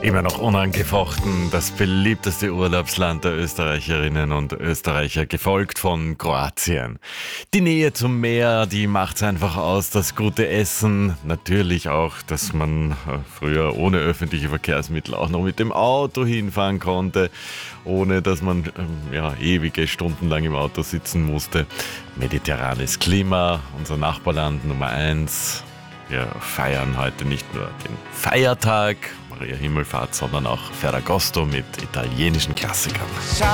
Immer noch unangefochten das beliebteste Urlaubsland der Österreicherinnen und Österreicher, gefolgt von Kroatien. Die Nähe zum Meer, die macht's einfach aus, das gute Essen, natürlich auch, dass man früher ohne öffentliche Verkehrsmittel auch noch mit dem Auto hinfahren konnte, ohne dass man ewige Stunden lang im Auto sitzen musste. Mediterranes Klima, unser Nachbarland Nummer 1. Wir feiern heute nicht nur den Feiertag, Maria Himmelfahrt, sondern auch Ferragosto mit italienischen Klassikern.